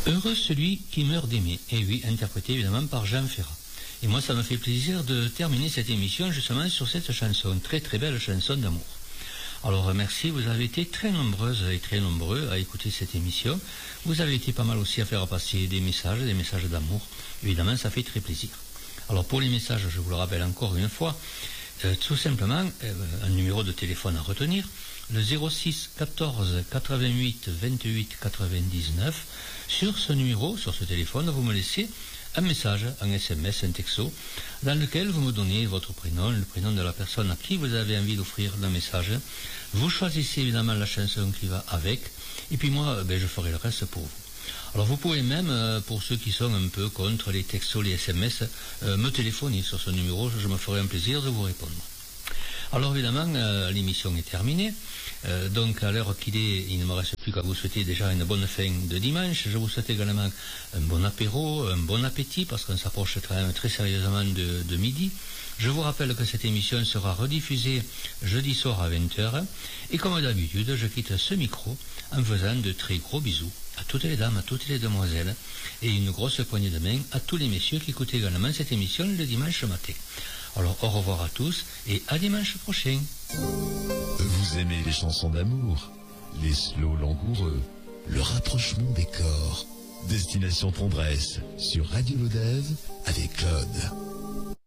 Heureux celui qui meurt d'aimer. Et oui, interprété évidemment par Jean Ferrat. Et moi, ça me fait plaisir de terminer cette émission justement sur cette chanson, très très belle chanson d'amour. Alors merci, vous avez été très nombreuses et très nombreux à écouter cette émission. Vous avez été pas mal aussi à faire passer des messages d'amour. Évidemment, ça fait très plaisir. Alors pour les messages, je vous le rappelle encore une fois, tout simplement, un numéro de téléphone à retenir, le 06 14 88 28 99. Sur ce numéro, sur ce téléphone, vous me laissez un message, un SMS, un texto, dans lequel vous me donnez votre prénom, le prénom de la personne à qui vous avez envie d'offrir le message. Vous choisissez évidemment la chanson qui va avec, et puis moi, je ferai le reste pour vous. Alors vous pouvez même, pour ceux qui sont un peu contre les textos, les SMS, me téléphoner sur ce numéro, je me ferai un plaisir de vous répondre. Alors évidemment, l'émission est terminée. Donc à l'heure qu'il est, il ne me reste plus qu'à vous souhaiter déjà une bonne fin de dimanche. Je vous souhaite également un bon apéro, un bon appétit, parce qu'on s'approche très sérieusement de midi. Je vous rappelle que cette émission sera rediffusée jeudi soir à 20h. Et comme d'habitude, je quitte ce micro en faisant de très gros bisous à toutes les dames, à toutes les demoiselles, et une grosse poignée de main à tous les messieurs qui écoutent également cette émission le dimanche matin. Alors au revoir à tous et à dimanche prochain. Vous aimez les chansons d'amour, les slows langoureux, le rapprochement des corps. Destination Tendresse sur Radio Lodève avec Claude.